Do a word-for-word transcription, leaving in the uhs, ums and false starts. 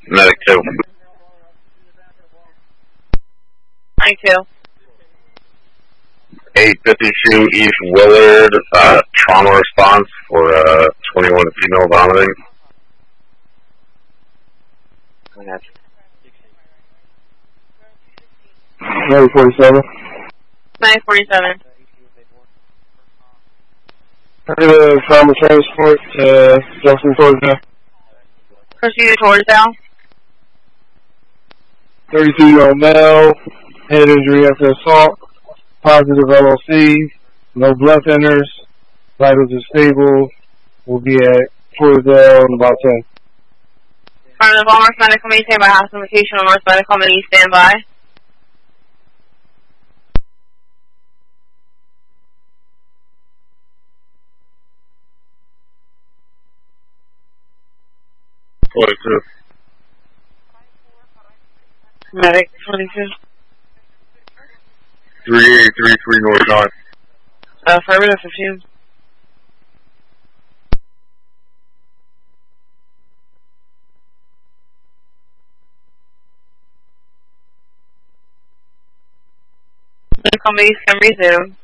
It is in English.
Medic two. ninety-two. eight fifty-two East Willard, uh, trauma response for, uh, twenty-one female vomiting. nine forty-seven. nine forty-seven. Uh, trauma transport to Justin Torzel. Proceed towards down. thirty-two-year-old male, head injury after assault, positive L O C, no blood thinners, vitals are stable, will be at Torzel in about ten. Front of all North Medical maintained by hospital location on North Medical, many stand by. twenty-two. Medic twenty-two. three eight three three North Nine. Affirmative fifteen. Medical base can resume.